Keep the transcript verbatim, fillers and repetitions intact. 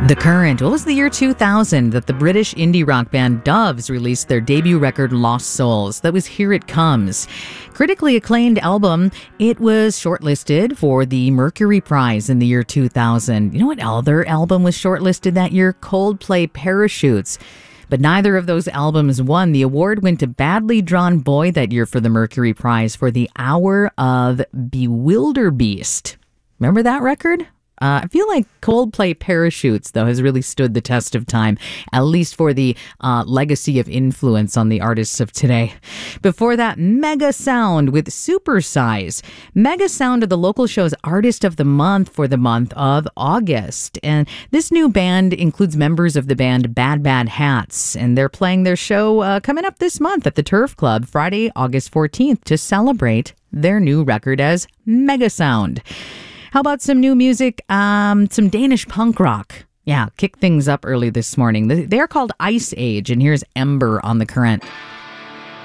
The Current. What was the year two thousand that the British indie rock band Doves released their debut record Lost Souls? That was Here It Comes. Critically acclaimed album, it was shortlisted for the Mercury Prize in the year two thousand. You know what other album was shortlisted that year? Coldplay Parachutes. But neither of those albums won. The award went to Badly Drawn Boy that year for the Mercury Prize for The Hour of Bewilderbeast. Remember that record? Uh, I feel like Coldplay Parachutes, though, has really stood the test of time, at least for the uh, legacy of influence on the artists of today. Before that, Mega Sound with Supersize. Mega Sound are the local show's Artist of the Month for the month of August. And this new band includes members of the band Bad Bad Hats. And they're playing their show uh, coming up this month at the Turf Club, Friday, August fourteenth, to celebrate their new record as Mega Sound. How about some new music, um, some Danish punk rock? Yeah, kick things up early this morning. They are called Ice Age, and here's Ember on The Current.